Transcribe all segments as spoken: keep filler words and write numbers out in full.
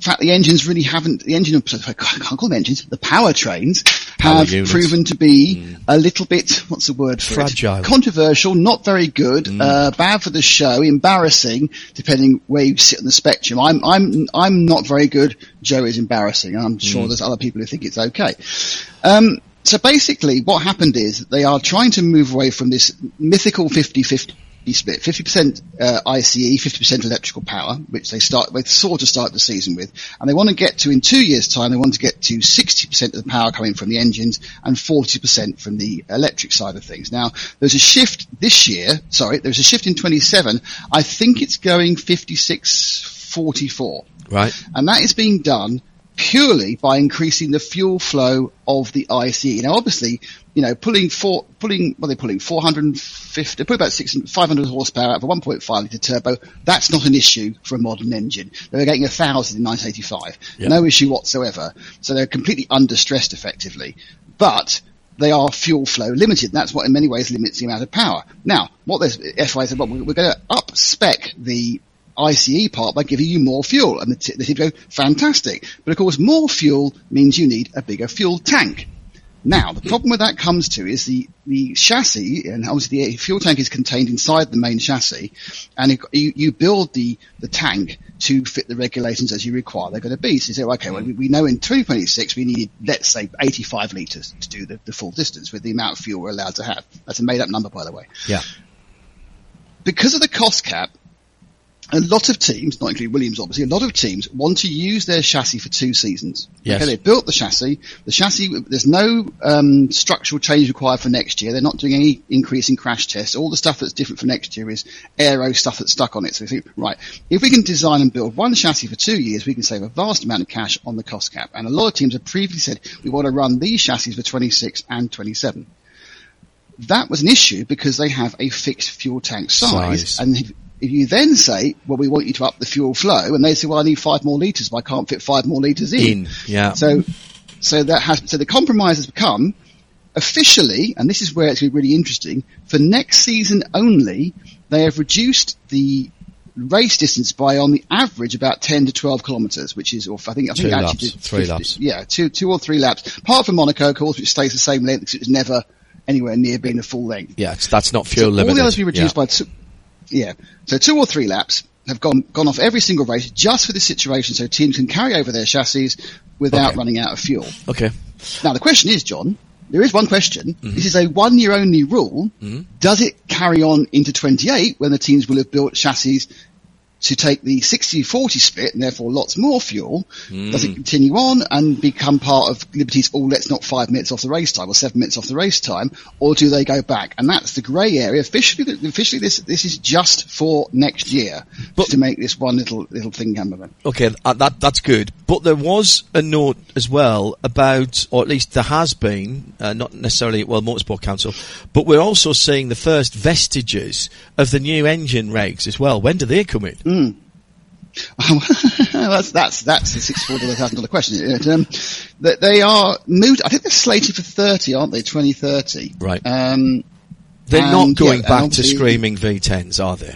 fact, the engines really haven't, the engine, I can't call them engines, the powertrains have Power proven to be mm. a little bit, what's the word for Fragile. it? Controversial, not very good, mm. uh, bad for the show, embarrassing, depending where you sit on the spectrum. I'm, I'm, I'm not very good. Joe is embarrassing. I'm sure mm. there's other people who think it's okay. Um, so basically what happened is they are trying to move away from this mythical fifty-fifty split, fifty percent uh, I C E, fifty percent electrical power, which they start, they sort of start the season with, and they want to get to, in two years' time, they want to get to sixty percent of the power coming from the engines and forty percent from the electric side of things. Now, there's a shift this year, sorry, there's a shift in twenty-seven, I think it's going fifty-six forty-four. Right. And that is being done purely by increasing the fuel flow of the I C E. Now, obviously, you know, pulling four, pulling, what are they pulling? four hundred fifty, put about six, five hundred horsepower out of a one point five litre turbo. That's not an issue for a modern engine. They were getting a thousand in nineteen eighty-five. Yep. No issue whatsoever. So they're completely understressed effectively. But they are fuel flow limited. That's what in many ways limits the amount of power. Now, what this F I A said, well, we're going to up spec the I C E part by giving you more fuel. And the, t- the team go, fantastic. But of course, more fuel means you need a bigger fuel tank. Now, the problem with that comes to is the, the chassis, and obviously the fuel tank is contained inside the main chassis, and it, you, you build the, the tank to fit the regulations as you require they're going to be. So you say, okay, well, we, we know in twenty twenty-six we needed, let's say, eighty-five litres to do the, the full distance with the amount of fuel we're allowed to have. That's a made-up number, by the way. Yeah. Because of the cost cap, a lot of teams, not including Williams obviously, a lot of teams want to use their chassis for two seasons. Yes. Okay, they built the chassis. The chassis, there's no um, structural change required for next year. They're not doing any increase in crash tests. All the stuff that's different for next year is aero stuff that's stuck on it. So we think, right, if we can design and build one chassis for two years, we can save a vast amount of cash on the cost cap. And a lot of teams have previously said, we want to run these chassis for twenty-six and twenty-seven. That was an issue because they have a fixed fuel tank size. size. And if, If you then say, well, we want you to up the fuel flow, and they say, well, I need five more litres, but I can't fit five more litres in. In, yeah. So, so that has, so the compromise has become, officially, and this is where it's going to be really interesting, for next season only, they have reduced the race distance by, on the average, about ten to twelve kilometres, which is, or I think, I think two actually laps, did three fifty, laps. Yeah, two, two or three laps. Apart from Monaco, of course, which stays the same length because it was never anywhere near being a full length. Yeah, it's, that's not fuel so limited. All the others be reduced yeah. by two. Yeah. So two or three laps have gone gone off every single race just for this situation so teams can carry over their chassis without okay. running out of fuel. Okay. Now the question is, John, there is one question. Mm-hmm. This is a one year only rule. Mm-hmm. Does it carry on into twenty-eight when the teams will have built chassis to take the sixty forty split and therefore lots more fuel? Mm. Does it continue on and become part of Liberty's, oh, let's not five minutes off the race time or seven minutes off the race time, or do they go back? And that's the grey area. Officially, officially this, this is just for next year, but, to make this one little, little thing happen. Okay, uh, that, that's good. But there was a note as well about, or at least there has been, uh, not necessarily, well, Motorsport Council, but we're also seeing the first vestiges of the new engine regs as well. When do they come in? Mm. that's that's that's the six hundred forty thousand dollar question. Isn't it? Um, that they are moved. I think they're slated for thirty, aren't they? Twenty thirty. Right. Um, they're and, not going yeah, back to screaming V tens, are they?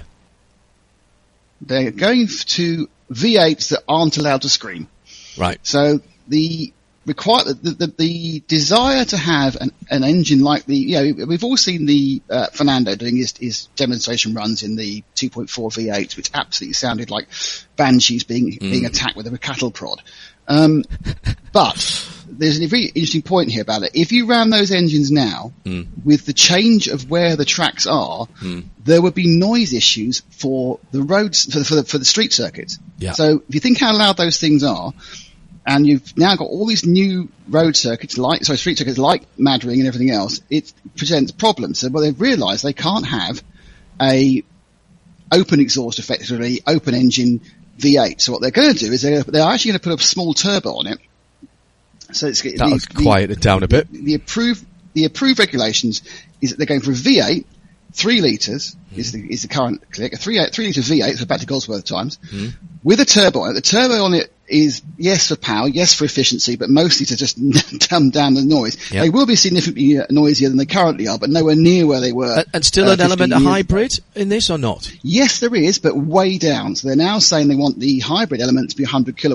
They're going to V eights that aren't allowed to scream. Right. So the require the, the, the desire to have an, an engine like the, you know, we've all seen the uh, Fernando doing his, his demonstration runs in the two point four V eight, which absolutely sounded like banshees being mm. being attacked with a cattle prod. Um, but there's a very interesting point here about it. If you ran those engines now, mm. with the change of where the tracks are, mm. there would be noise issues for the roads, for the, for the, for the street circuits. Yeah. So if you think how loud those things are, and you've now got all these new road circuits, like, sorry, street circuits like Maddering and everything else, it presents problems. So, well, they've realised they can't have a open exhaust, effectively, open engine V eight. So what they're going to do is they're, they're actually going to put a small turbo on it. So it's that'll the, quiet it down a bit. The, the approved, the approved regulations is that they're going for a V eight, three litres mm. is the, is the current click, a three, three litre V eight, so back to Gosworth times, mm. with a turbo on it. The turbo on it is, yes, for power, yes, for efficiency, but mostly to just dumb down the noise. Yep. They will be significantly noisier than they currently are, but nowhere near where they were. And, and still uh, an element of hybrid in this or not? Yes, there is, but way down. So they're now saying they want the hybrid element to be one hundred kilowatts.